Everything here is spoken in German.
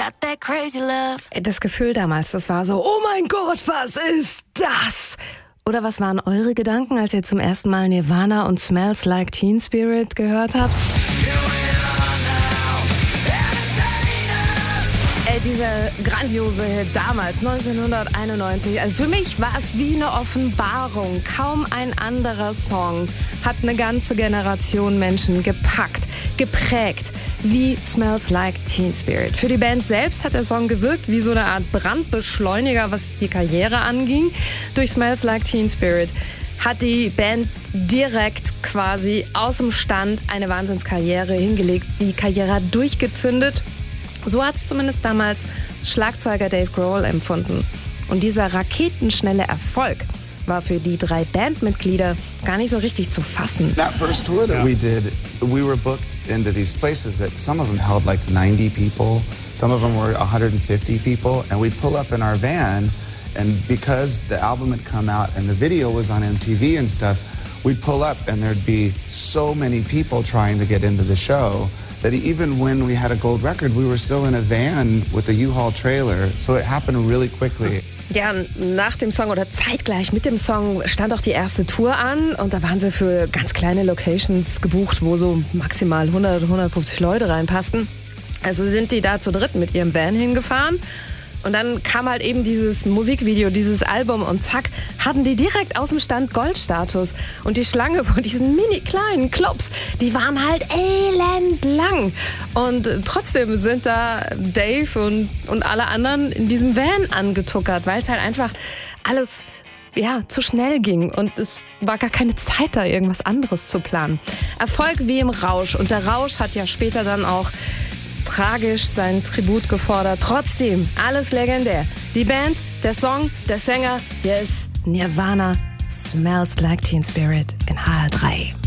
got that crazy love. Das Gefühl damals, das war so, oh mein Gott, was ist das? Oder was waren eure Gedanken, als ihr zum ersten Mal Nirvana und Smells Like Teen Spirit gehört habt? Dieser grandiose Hit damals, 1991, also für mich war es wie eine Offenbarung. Kaum ein anderer Song hat eine ganze Generation Menschen gepackt, geprägt, wie Smells Like Teen Spirit. Für die Band selbst hat der Song gewirkt wie so eine Art Brandbeschleuniger, was die Karriere anging. Durch Smells Like Teen Spirit hat die Band direkt quasi aus dem Stand eine Wahnsinnskarriere hingelegt. Die Karriere hat durchgezündet. So hat es zumindest damals Schlagzeuger Dave Grohl empfunden. Und dieser raketenschnelle Erfolg war für die 3 Bandmitglieder gar nicht so richtig zu fassen. That first tour that we did, we were booked into these places that some of them held like 90 people, some of them were 150 people, and we'd pull up in our van, and because the album had come out and the video was on MTV and stuff, we'd pull up and there'd be so many people trying to get into the show that even when we had a gold record, we were still in a van with a U-Haul trailer. So it happened really quickly. Ja, nach dem Song oder zeitgleich mit dem Song stand auch die erste Tour an und da waren sie für ganz kleine Locations gebucht, wo so maximal 100, 150 Leute reinpassten. Also sind die da zu dritt mit ihrem Van hingefahren. Und dann kam halt eben dieses Musikvideo, dieses Album und zack, hatten die direkt aus dem Stand Goldstatus. Und die Schlange vor diesen mini kleinen Clubs, die waren halt elendlang. Und trotzdem sind da Dave und alle anderen in diesem Van angetuckert, weil es halt einfach alles zu schnell ging und es war gar keine Zeit da, irgendwas anderes zu planen. Erfolg wie im Rausch und der Rausch hat ja später dann auch tragisch sein Tribut gefordert. Trotzdem, alles legendär. Die Band, der Song, der Sänger, hier ist Nirvana, Smells Like Teen Spirit in HR3.